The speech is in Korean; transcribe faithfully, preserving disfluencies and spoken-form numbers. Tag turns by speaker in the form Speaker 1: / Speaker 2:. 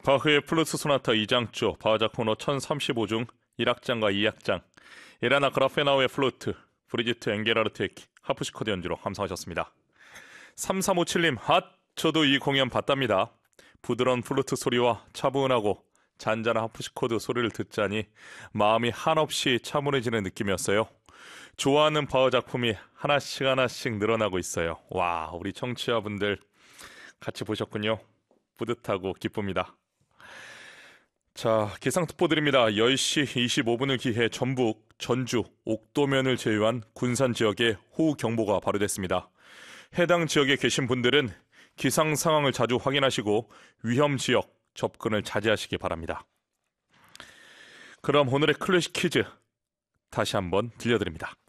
Speaker 1: 바흐의 플루트 소나타 이 장조, 바하작 코너 천삼십오 중 일 악장과 이 악장, 에라나 그라페나우의 플루트, 브리지트 엥게라르트의 하프시코드 연주로 감상하셨습니다. 삼삼오칠 님, 핫! 저도 이 공연 봤답니다. 부드러운 플루트 소리와 차분하고 잔잔한 하프시코드 소리를 듣자니 마음이 한없이 차분해지는 느낌이었어요. 좋아하는 바흐 작품이 하나씩 하나씩 늘어나고 있어요. 와, 우리 청취자분들 같이 보셨군요. 뿌듯하고 기쁩니다. 자, 기상특보 드립니다. 열 시 이십오 분을 기해 전북, 전주, 옥도면을 제외한 군산 지역에 호우경보가 발효됐습니다. 해당 지역에 계신 분들은 기상 상황을 자주 확인하시고 위험 지역 접근을 자제하시기 바랍니다. 그럼 오늘의 클래식 퀴즈 다시 한번 들려드립니다.